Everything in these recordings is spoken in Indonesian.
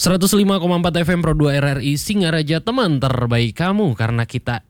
105,4 FM Pro 2 RRI Singaraja, teman terbaik kamu karena kita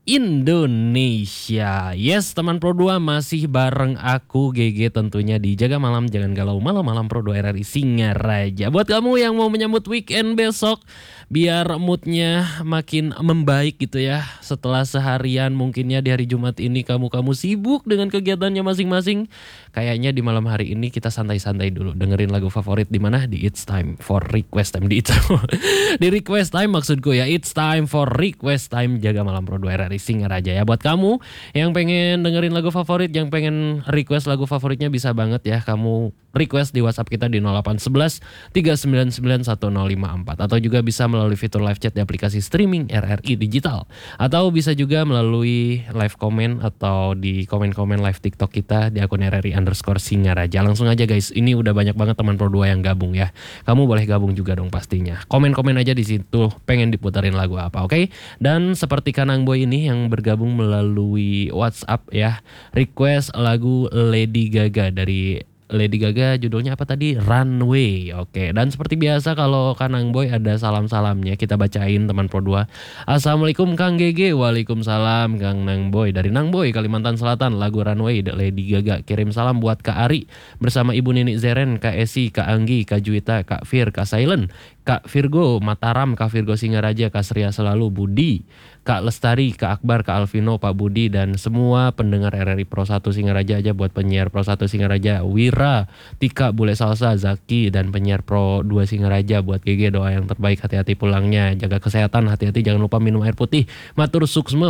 Indonesia. Yes, teman Pro 2 masih bareng aku GG tentunya di Jaga Malam Jangan Galau Malam-malam Pro 2 RRI Singaraja. Buat kamu yang mau menyambut weekend besok biar moodnya makin membaik gitu ya. Setelah seharian mungkinnya di hari Jumat ini kamu sibuk dengan kegiatannya masing-masing. Kayaknya di malam hari ini kita santai-santai dulu, dengerin lagu favorit di mana? Di It's Time for Request Time. Di Request Time maksudku ya, It's Time for Request Time Jaga Malam Pro 2 RRI Singaraja ya. Buat kamu yang pengen dengerin lagu favorit, yang pengen request lagu favoritnya bisa banget ya. Kamu request di WhatsApp kita di 0811 399 1054 atau juga bisa melalui fitur live chat di aplikasi streaming RRI Digital, atau bisa juga melalui live comment atau di komen-komen live TikTok kita di akun RRI_Singaraja. Langsung aja guys, ini udah banyak banget teman Pro 2 yang gabung ya. Kamu boleh gabung juga dong pastinya. Komen-komen aja di situ pengen diputarin lagu apa, oke? Dan seperti Kanang Boy ini yang bergabung melalui WhatsApp ya, request lagu Lady Gaga dari Lady Gaga, judulnya apa tadi? Runway. Oke, dan seperti biasa kalau Kanang Boy ada salam-salamnya kita bacain teman Pro 2. Assalamualaikum Kang GG. Waalaikumsalam Kang Nang Boy. Dari Nang Boy Kalimantan Selatan, lagu Runway Lady Gaga. Kirim salam buat Kak Ari bersama Ibu Nini Zeren, Kak Esi, Kak Anggi, Kak Juwita, Kak Fir, Kak Silent, Kak Virgo Mataram, Kak Virgo Singaraja, Kak Sria Selalu, Budi, Kak Lestari, Kak Akbar, Kak Alvino, Pak Budi, dan semua pendengar RRI Pro 1 Singaraja aja buat penyiar Pro 1 Singaraja, Wira, Tika, Bule Salsa, Zaki, dan penyiar Pro 2 Singaraja buat GG, doa yang terbaik, hati-hati pulangnya, jaga kesehatan, hati-hati jangan lupa minum air putih, matur suksme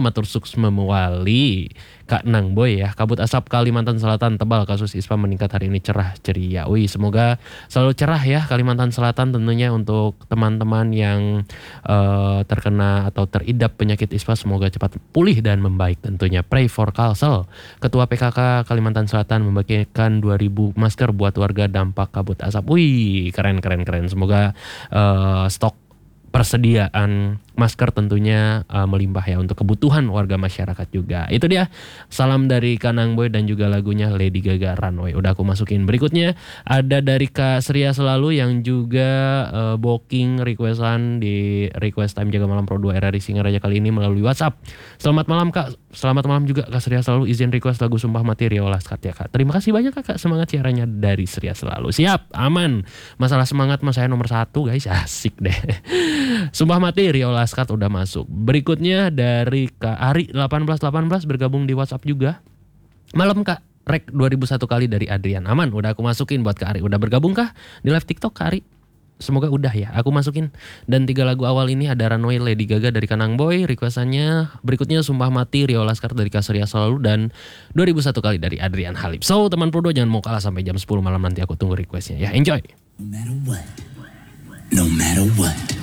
mewali. Kak Nang Boy ya, kabut asap Kalimantan Selatan tebal, kasus ISPA meningkat hari ini cerah ceria. Wih, semoga selalu cerah ya Kalimantan Selatan tentunya. Untuk teman-teman yang terkena atau teridap penyakit ISPA semoga cepat pulih dan membaik tentunya. Pray for Kalsel. Ketua PKK Kalimantan Selatan membagikan 2000 masker buat warga dampak kabut asap. Wih, keren. Semoga stok persediaan masker tentunya melimpah ya untuk kebutuhan warga masyarakat juga. Itu dia salam dari Kanang Boy dan juga lagunya Lady Gaga Runway. Udah aku masukin. Berikutnya ada dari Kak Sria Selalu yang juga booking requestan di Request Time Jaga Malam Pro 2 RRI Singaraja kali ini melalui WhatsApp. Selamat malam Kak. Selamat malam juga Kak Sria Selalu, izin request lagu Sumpah Mati Rio Laskat ya Kak. Terima kasih banyak Kak, semangat siarannya dari Sria Selalu. Siap, aman. Masalah semangat mas saya nomor 1 guys, asik deh. Sumpah Mati Rio Laskat udah masuk. Berikutnya dari Kak Ari 1818 bergabung di WhatsApp juga. Malam Kak, rek 2001 kali dari Adrian. Aman, udah aku masukin buat Kak Ari. Udah bergabung kah di live TikTok Kak Ari? Semoga udah ya, aku masukin. Dan 3 lagu awal ini ada Runway Lady Gaga dari Kanang Boy, requestannya. Berikutnya Sumpah Mati Rio Laskar dari Kak Surya Selalu, dan 2001 kali dari Adrian Halib. So teman Pro 2 jangan mau kalah sampai jam 10 malam nanti, aku tunggu requestnya ya. Enjoy. No matter what.